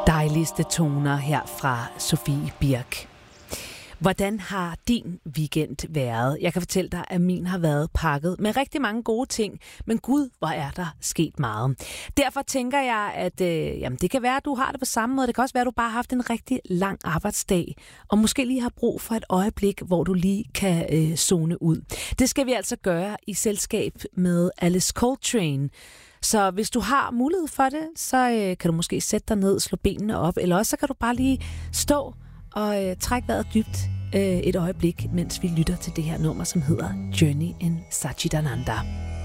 Dejligste toner her fra Sofie Birk. Hvordan har din weekend været? Jeg kan fortælle dig, at min har været pakket med rigtig mange gode ting, men gud, hvor er der sket meget. Derfor tænker jeg, at det kan være, at du har det på samme måde. Det kan også være, at du bare har haft en rigtig lang arbejdsdag, og måske lige har brug for et øjeblik, hvor du lige kan zone ud. Det skal vi altså gøre i selskab med Alice Coltrane. Så hvis du har mulighed for det, så kan du måske sætte dig ned, slå benene op, eller også så kan du bare lige stå og trække vejret dybt et øjeblik, mens vi lytter til det her nummer, som hedder Journey in Satchidananda.